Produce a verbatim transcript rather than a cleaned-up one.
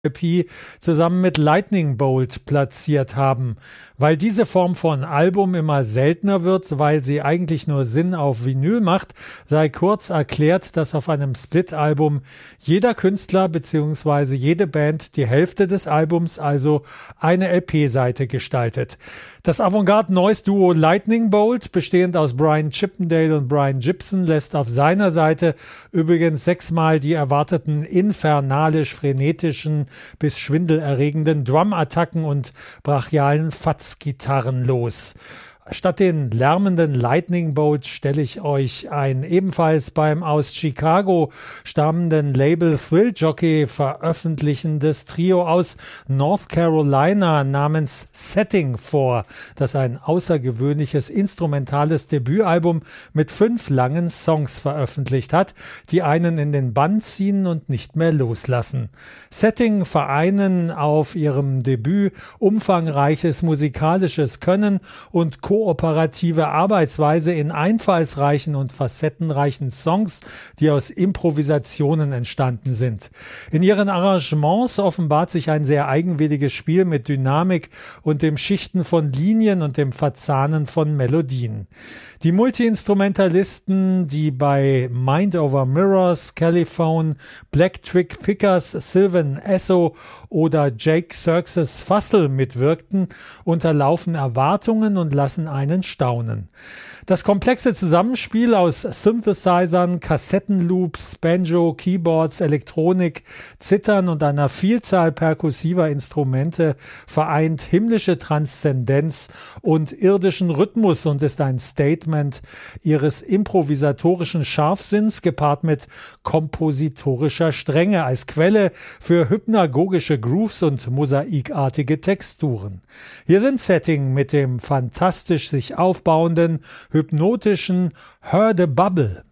L P zusammen mit Lightning Bolt platziert haben. Weil diese Form von Album immer seltener wird, weil sie eigentlich nur Sinn auf Vinyl macht, sei kurz erklärt, dass auf einem Split-Album jeder Künstler bzw. jede Band die Hälfte des Albums, also eine L P-Seite gestaltet. Das Avantgarde-Noise-Duo Lightning Bolt, bestehend aus Brian Chippendale und Brian Gibson, lässt auf seiner Seite übrigens sechsmal die erwarteten infernalisch-frenetischen bis schwindelerregenden Drum-Attacken und brachialen Fatz-Gitarren los. Statt den lärmenden Lightning Bolt stelle ich euch ein ebenfalls beim aus Chicago stammenden Label Thrill Jockey veröffentlichendes Trio aus North Carolina namens Setting vor, das ein außergewöhnliches instrumentales Debütalbum mit fünf langen Songs veröffentlicht hat, die einen in den Bann ziehen und nicht mehr loslassen. Setting vereinen auf ihrem Debüt umfangreiches musikalisches Können und kooperative Arbeitsweise in einfallsreichen und facettenreichen Songs, die aus Improvisationen entstanden sind. In ihren Arrangements offenbart sich ein sehr eigenwilliges Spiel mit Dynamik und dem Schichten von Linien und dem Verzahnen von Melodien. Die Multi-Instrumentalisten, die bei Mind Over Mirrors, Caliphone, Black Trick Pickers, Sylvan Esso oder Jake Xerxes Fussell mitwirkten, unterlaufen Erwartungen und lassen einen staunen. Das komplexe Zusammenspiel aus Synthesizern, Kassettenloops, Banjo, Keyboards, Elektronik, Zittern und einer Vielzahl perkussiver Instrumente vereint himmlische Transzendenz und irdischen Rhythmus und ist ein Statement ihres improvisatorischen Scharfsinns gepaart mit kompositorischer Strenge als Quelle für hypnagogische Grooves und mosaikartige Texturen. Hier sind Setting mit dem fantastisch sich aufbauenden hypnotischen Heard a Bubble.